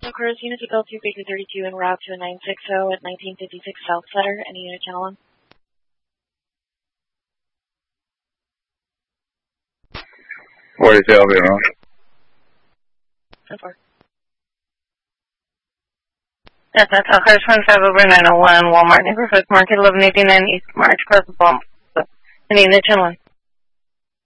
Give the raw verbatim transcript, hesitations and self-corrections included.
So, Chorus, unit to build two Baker thirty-two en route to a nine six zero at nineteen fifty-six South Sutter, any unit channel one. What is the L V wrong? So far. Yes, that's all. Chorus one five over nine oh one, Walmart neighborhood, market eleven eighty-nine East March, Purple Bomb. Any unit channel one.